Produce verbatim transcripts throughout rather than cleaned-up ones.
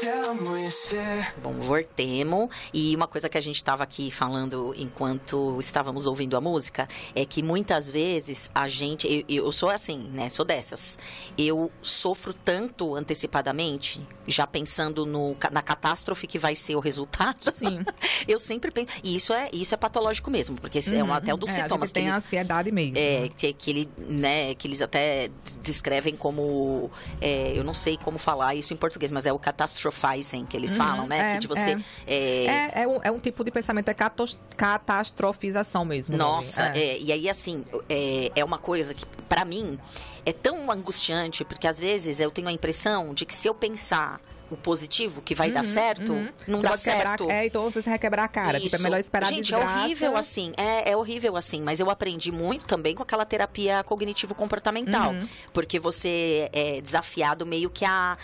até amanhecer. Bom, voltemos. E uma coisa que a gente estava aqui falando enquanto estávamos ouvindo a música é que muitas vezes a gente... Eu, eu sou assim, né? Sou dessas. Eu sofro tanto antecipadamente, já pensando no, na catástrofe que vai ser o resultado. Sim. Eu sempre penso... E isso é, isso é patológico mesmo, porque uhum. é um, até um dos é, sintomas. A gente tem que eles, ansiedade mesmo. É, que, que, ele, né, que eles até descrevem como... É, eu não sei como falar isso em português, mas é o catastrophizing que eles uhum, falam, né? É, que de você... É, é, é, é, um, é um tipo de pensamento, é catos, catastrofização mesmo. Nossa, é. É, e aí assim, é, é uma coisa que pra mim é tão angustiante, porque às vezes eu tenho a impressão de que se eu pensar o positivo, que vai uhum, dar certo, uhum. não você dá certo. Quebrar, é, então você vai quebrar a cara. Tipo, é melhor esperar Gente, a desgraça. é horrível assim. É, é horrível assim. Mas eu aprendi muito também com aquela terapia cognitivo-comportamental. Uhum. Porque você é desafiado meio que a,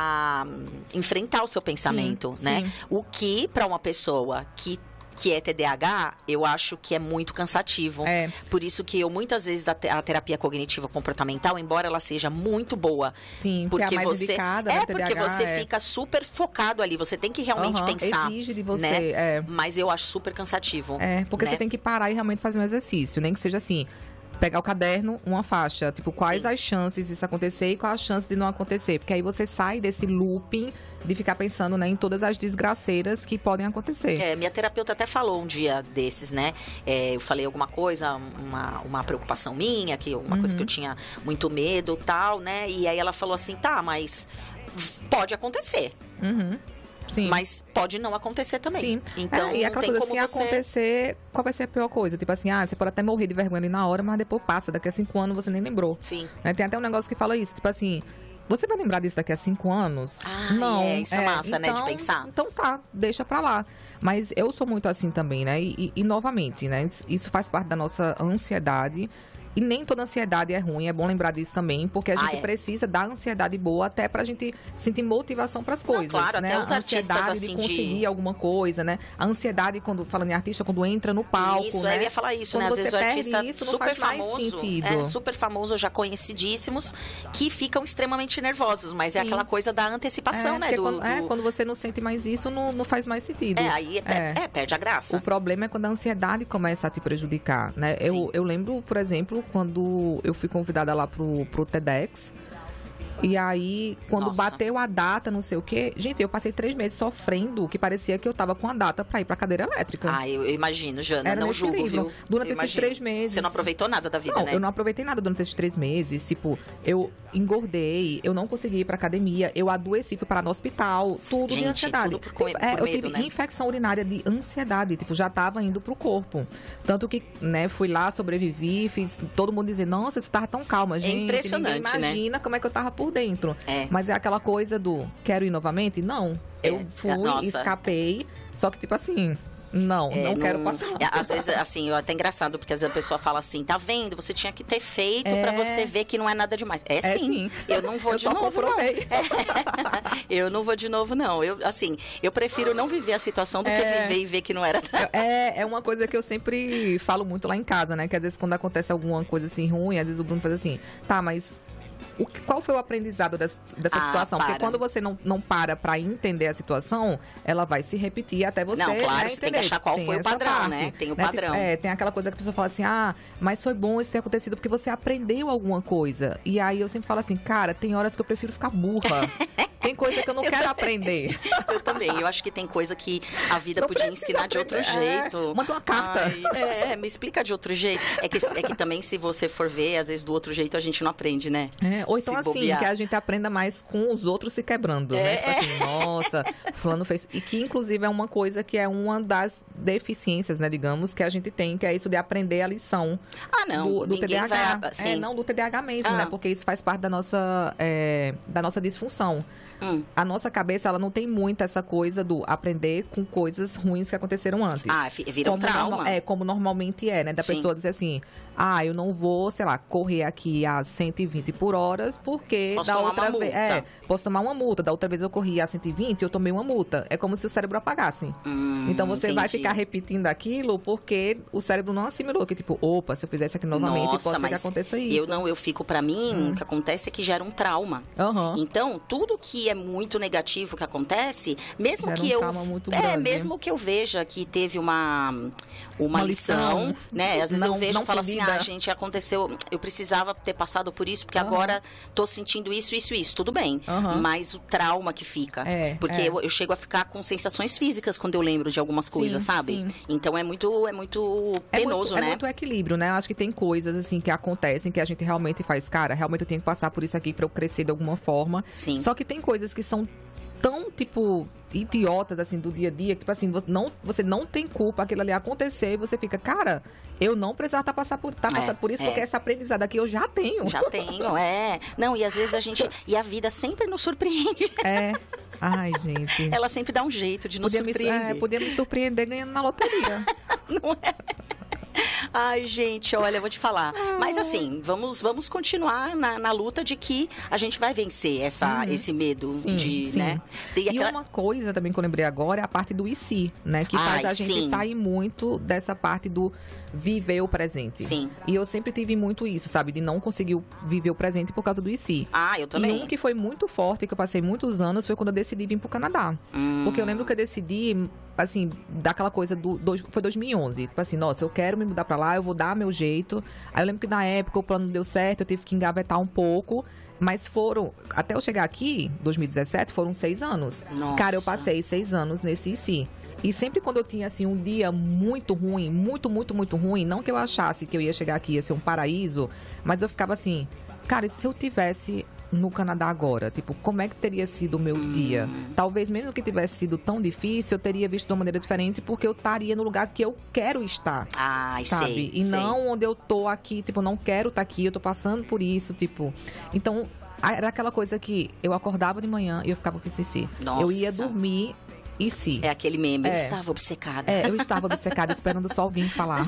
a enfrentar o seu pensamento, sim, né? Sim. O que, para uma pessoa que que é T D A H, eu acho que é muito cansativo. É. Por isso que eu, muitas vezes, a, te, a terapia cognitivo comportamental, embora ela seja muito boa... Sim, porque é a mais você, indicada, É, né, porque T D A H, você é. fica super focado ali, você tem que realmente uhum, pensar. Exige de você, né? é. Mas eu acho super cansativo. É, porque né? você tem que parar e realmente fazer um exercício, nem que seja assim... Pegar o caderno, uma faixa. Tipo, quais Sim. as chances disso acontecer e qual a chance de não acontecer. Porque aí você sai desse looping de ficar pensando, né, em todas as desgraceiras que podem acontecer. É, minha terapeuta até falou um dia desses, né? É, eu falei alguma coisa, uma, uma preocupação minha, que, uma uhum. coisa que eu tinha muito medo e tal, né? E aí ela falou assim, tá, mas pode acontecer. Uhum. Sim. Mas pode não acontecer também. Sim. Então, é, e aquela coisa, como se você... acontecer, qual vai ser a pior coisa? Tipo assim, ah, você pode até morrer de vergonha ali na hora, mas depois passa, daqui a cinco anos você nem lembrou. Sim. Né? Tem até um negócio que fala isso, tipo assim, você vai lembrar disso daqui a cinco anos? Ah, não. É, isso é, é massa, então, né, de pensar. Então tá, deixa pra lá. Mas eu sou muito assim também, né? E, e, e novamente, né? Isso faz parte da nossa ansiedade. E nem toda ansiedade é ruim, é bom lembrar disso também, porque a gente ah, é. precisa da ansiedade boa até pra gente sentir motivação pras coisas, não, claro, né? Até os a ansiedade assim, de conseguir de... alguma coisa, né? A ansiedade, quando falando em artista, quando entra no palco, isso, né? eu ia falar isso, quando né? Às você vezes o artista isso, super não faz famoso, mais sentido. É, super famoso, já conhecidíssimos, que ficam extremamente nervosos, mas Sim. é aquela coisa da antecipação, é, né? Do, quando, do... É, quando você não sente mais isso, não, não faz mais sentido. É, aí é, é. é, perde a graça. O problema é quando a ansiedade começa a te prejudicar, né? Eu, eu lembro, por exemplo, quando eu fui convidada lá pro, pro TEDx. E aí, quando Nossa. bateu a data, não sei o quê... Gente, eu passei três meses sofrendo, que parecia que eu tava com a data pra ir pra cadeira elétrica. Ah, eu, eu imagino, Jana, Era não julgo, livro. viu? Durante eu esses imagino. três meses... Você não aproveitou nada da vida, não, né? eu não aproveitei nada durante esses três meses. Tipo, eu engordei, eu não consegui ir pra academia, eu adoeci, fui parar no hospital, tudo Gente, de ansiedade. Tudo por, tipo, é, por eu medo, tive né? infecção urinária de ansiedade, tipo, já tava indo pro corpo. Tanto que, né, fui lá, sobrevivi, fiz todo mundo dizer, nossa, você tava tão calma, gente. É impressionante, ninguém imagina né? como é que eu tava por dentro. É. Mas é aquela coisa do, quero ir novamente? Não. Eu É. fui, Nossa. escapei, só que tipo assim... Não, é, não, não quero passar. É, às vezes, assim, é até engraçado, porque às vezes a pessoa fala assim, tá vendo? Você tinha que ter feito é... pra você ver que não é nada demais. É, é sim. sim. Eu não vou eu de novo, não. É. Eu não vou de novo, não. Eu, assim, eu prefiro não viver a situação do é... que viver e ver que não era nada. É, é uma coisa que eu sempre falo muito lá em casa, né? Que às vezes quando acontece alguma coisa assim ruim, às vezes o Bruno faz assim, tá, mas... O, qual foi o aprendizado dessa, dessa ah, situação? para. Porque quando você não, não para pra entender a situação, ela vai se repetir até você, não, claro, né, você entender. tem que achar qual tem foi o padrão, parte, né? Tem o né? padrão. É, tem aquela coisa que a pessoa fala assim, ah, mas foi bom isso ter acontecido porque você aprendeu alguma coisa. E aí eu sempre falo assim, cara, tem horas que eu prefiro ficar burra. Tem coisa que eu não eu quero também. aprender. Eu também. Eu acho que tem coisa que a vida não podia ensinar de outro jeito. É, manda uma carta. Ai, é, me explica de outro jeito. É que, é que também, se você for ver, às vezes do outro jeito a gente não aprende, né? É, ou então se assim, bobear. que a gente aprenda mais com os outros se quebrando, é, né? Tipo assim, nossa, fulano fez... E que, inclusive, é uma coisa que é uma das deficiências, né, digamos, que a gente tem, que é isso de aprender a lição. Ah, não. Do, do T D A H. Vai, assim... É, não, do T D A H mesmo, ah. né? Porque isso faz parte da nossa, é, da nossa disfunção. Hum. A nossa cabeça, ela não tem muito essa coisa do aprender com coisas ruins que aconteceram antes. Ah, vira um trauma. Normal, é, como normalmente é, né? Da Sim. pessoa dizer assim, ah, eu não vou, sei lá, correr aqui a cento e vinte por hora, porque posso da tomar outra uma vez... multa. É, posso tomar uma multa. Da outra vez eu corri a cento e vinte e eu tomei uma multa. É como se o cérebro apagasse. Hum, então você entendi. vai ficar repetindo aquilo porque o cérebro não assimilou. Que tipo, opa, se eu fizer isso aqui novamente, Nossa, pode ser que aconteça isso. Eu não, eu fico, pra mim, hum. o que acontece é que gera um trauma. Uhum. Então, tudo que é muito negativo que acontece, mesmo Gera que um eu trauma muito é grande. mesmo que eu veja que teve uma uma, uma lição, lição, né? Às vezes não, eu vejo e falo assim, pedida. ah, gente, aconteceu, eu precisava ter passado por isso, porque uhum. agora tô sentindo isso, isso, isso, tudo bem. Uhum. Mas o trauma que fica, é, porque é. Eu, eu chego a ficar com sensações físicas quando eu lembro de algumas coisas, sim, sabe? Sim. Então é muito, é muito penoso, é muito, né? É muito equilíbrio, né? Eu acho que tem coisas assim que acontecem que a gente realmente faz, cara, realmente eu tenho que passar por isso aqui pra eu crescer de alguma forma. Sim. Só que tem coisas que são tão, tipo, idiotas, assim, do dia a dia, que, tipo assim, você não, você não tem culpa aquilo ali acontecer e você fica, cara, eu não precisava estar passando por, tá passando é, por isso, é. porque essa aprendizado aqui eu já tenho. Já tenho, é. Não, e às vezes a gente... E a vida sempre nos surpreende. É. Ai, gente. Ela sempre dá um jeito de nos podia surpreender. Me, é, podia me surpreender ganhando na loteria. Não é? Ai, gente, olha, eu vou te falar. Mas assim, vamos, vamos continuar na, na luta de que a gente vai vencer essa, uhum. esse medo sim, de, sim. né? E, aquela... e uma coisa também que eu lembrei agora é a parte do e se, né? Que faz Ai, a gente sim. sair muito dessa parte do viver o presente. Sim. E eu sempre tive muito isso, sabe? De não conseguir viver o presente por causa do e se. Ah, eu também. E um que foi muito forte, que eu passei muitos anos, foi quando eu decidi vir pro Canadá. Hum. Porque eu lembro que eu decidi, assim, daquela coisa do... do foi dois mil e onze. Tipo assim, nossa, eu quero me mudar pra lá, eu vou dar meu jeito. Aí eu lembro que na época o plano não deu certo, eu tive que engavetar um pouco. Mas foram... Até eu chegar aqui, dois mil e dezessete, foram seis anos. Nossa. Cara, eu passei seis anos nesse e se. E sempre quando eu tinha, assim, um dia muito ruim, muito, muito, muito ruim, não que eu achasse que eu ia chegar aqui, ia ser um paraíso, mas eu ficava assim, cara, e se eu tivesse no Canadá agora? Tipo, como é que teria sido o meu hum. dia? Talvez mesmo que tivesse sido tão difícil, eu teria visto de uma maneira diferente, porque eu estaria no lugar que eu quero estar. Ai, sabe? sei, e sei. não onde eu tô aqui, tipo, não quero estar aqui, eu tô passando por isso, tipo... Então, era aquela coisa que eu acordava de manhã e eu ficava com esse si. Eu ia dormir... E se? É aquele meme, é. eu estava obcecada. É, eu estava obcecada esperando só alguém falar.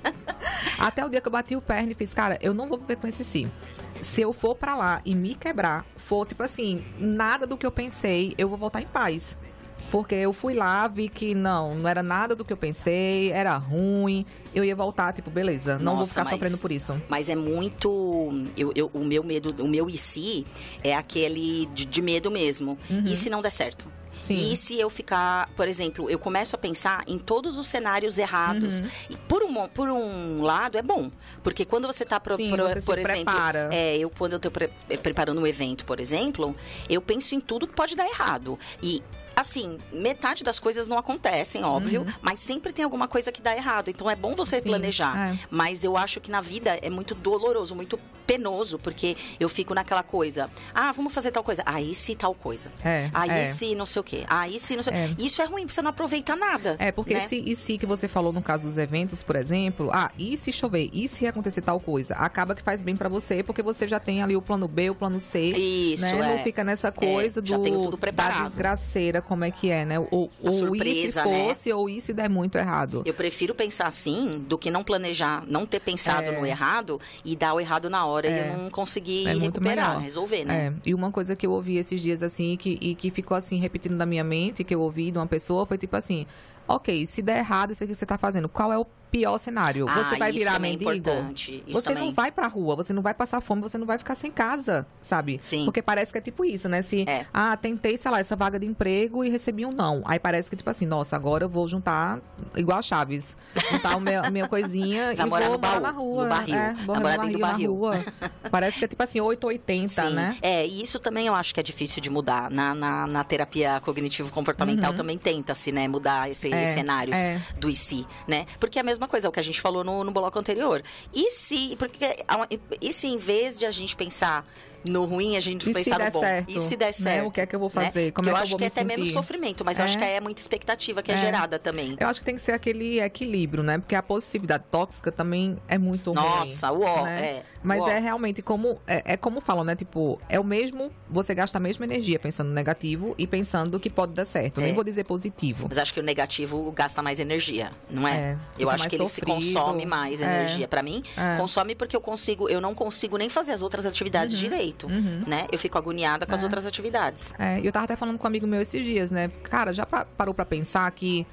Até o dia que eu bati o perna e fiz, cara, eu não vou viver com esse si. Se eu for pra lá e me quebrar, for tipo assim, nada do que eu pensei, eu vou voltar em paz. Porque eu fui lá, vi que não, não era nada do que eu pensei, era ruim. Eu ia voltar, tipo, beleza, não Nossa, vou ficar mas, sofrendo por isso. Mas é muito... Eu, eu, o meu medo, o meu e se é aquele de, de medo mesmo. Uhum. E se não der certo? Sim. E se eu ficar, por exemplo, eu começo a pensar em todos os cenários errados. Uhum. E por um, por um lado, é bom. Porque quando você está, por, Sim, por, você por se exemplo... prepara. É, eu, quando eu estou pre preparando um evento, por exemplo, eu penso em tudo que pode dar errado. E... Assim, metade das coisas não acontecem, óbvio, uhum. mas sempre tem alguma coisa que dá errado. Então, é bom você Sim, planejar. É. Mas eu acho que na vida é muito doloroso, muito penoso, porque eu fico naquela coisa. Ah, vamos fazer tal coisa. Aí se tal coisa. É, aí é. se não sei o quê. Aí se não sei é. o quê. Isso é ruim, você não aproveita nada. É, porque né? esse e se que você falou no caso dos eventos, por exemplo, ah, e se chover? E se acontecer tal coisa? Acaba que faz bem pra você, porque você já tem ali o plano B, o plano C. Isso, né? é. Não fica nessa coisa é, do, já tenho tudo preparado. da desgraceira, como é que é, né? Ou, ou surpresa, e se fosse, né? ou e se der muito errado. Eu prefiro pensar assim do que não planejar, não ter pensado é. no errado e dar o errado na hora é. e eu não conseguir é recuperar, resolver, né? É. E uma coisa que eu ouvi esses dias assim, que, e que ficou assim, repetindo na minha mente, que eu ouvi de uma pessoa, foi tipo assim, ok, se der errado isso que você tá fazendo, qual é o pior cenário? Ah, você vai virar é mendigo? Importante. Isso você também. não vai pra rua, você não vai passar fome, você não vai ficar sem casa, sabe? Sim. Porque parece que é tipo isso, né? Se, é. ah, tentei, sei lá, essa vaga de emprego e recebi um não. Aí parece que tipo assim, nossa, agora eu vou juntar, igual a Chaves, juntar a minha, a minha coisinha vai e morar vou no baú, na rua. No barril. É, vou morar no dentro do barril, barril. na rua. Parece que é tipo assim, oito ou oitenta, Sim. né? É, e isso também eu acho que é difícil de mudar. Na, na, na terapia cognitivo-comportamental uhum. também tenta-se, né, mudar esses é, cenários é. do e se, né? Porque é a mesma coisa, é o que a gente falou no, no bloco anterior. E se, porque, e se em vez de a gente pensar no ruim, a gente e pensar no bom. Certo, e se der certo? Né? O que é que eu vou fazer? Né? Como é eu que acho eu vou que é até sentir? menos sofrimento, mas é. eu acho que é muita expectativa que é, é gerada também. Eu acho que tem que ser aquele equilíbrio, né? Porque a positividade tóxica também é muito ruim. Nossa, uó, né? é. Mas uó. é realmente como... É, é como falam, né? Tipo, é o mesmo... Você gasta a mesma energia pensando no negativo e pensando que pode dar certo. É. Nem vou dizer positivo. Mas acho que o negativo gasta mais energia, não é? é eu acho que ele sofrido. se consome mais energia. É. Pra mim, é. consome porque eu consigo... Eu não consigo nem fazer as outras atividades uhum. direito, uhum. né? Eu fico agoniada com é. as outras atividades. É, eu tava até falando com um amigo meu esses dias, né? Cara, já pra, parou pra pensar que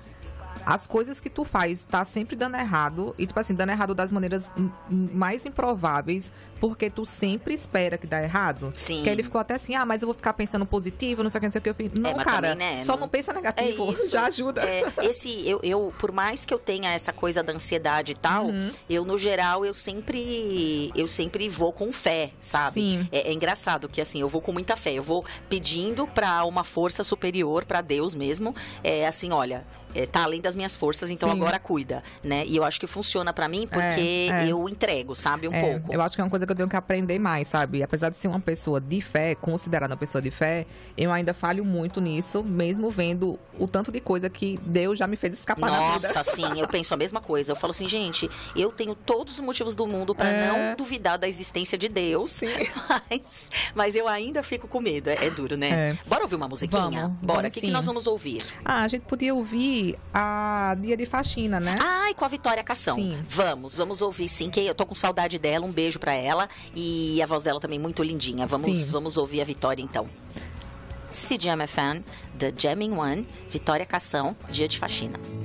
as coisas que tu faz tá sempre dando errado, e tipo assim, dando errado das maneiras mais improváveis, porque tu sempre espera que dá errado. Sim. Que ele ficou até assim, ah, mas eu vou ficar pensando positivo, não sei o que, não sei o que. Eu fiz, não, é, cara, também, né? só não, não pensa negativo, é já ajuda. É, esse, eu, eu, por mais que eu tenha essa coisa da ansiedade e tal, uhum. eu, no geral, eu sempre, eu sempre vou com fé, sabe? Sim. É, é engraçado que, assim, eu vou com muita fé, eu vou pedindo pra uma força superior, pra Deus mesmo, é assim, olha... É, tá além das minhas forças, então Sim. agora cuida, né? E eu acho que funciona pra mim porque é, é. eu entrego, sabe? Um é, pouco. Eu acho que é uma coisa que eu tenho que aprender mais, sabe? Apesar de ser uma pessoa de fé, considerada uma pessoa de fé, eu ainda falho muito nisso, mesmo vendo o tanto de coisa que Deus já me fez escapar Nossa, na vida. Nossa, sim, eu penso a mesma coisa. Eu falo assim, gente, eu tenho todos os motivos do mundo pra é. não duvidar da existência de Deus, Sim. mas, mas eu ainda fico com medo. É, é duro, né? É. Bora ouvir uma musiquinha? Vamos, Bora. O que, que nós vamos ouvir? Ah, a gente podia ouvir a Dia de Faxina, né? Ai, com a Vitória Cação. Sim. Vamos, vamos ouvir sim, que eu tô com saudade dela, um beijo pra ela. E a voz dela também muito lindinha. Vamos, vamos ouvir a Vitória, então. C J M F N, The Jamming One, Vitória Cação, Dia de Faxina.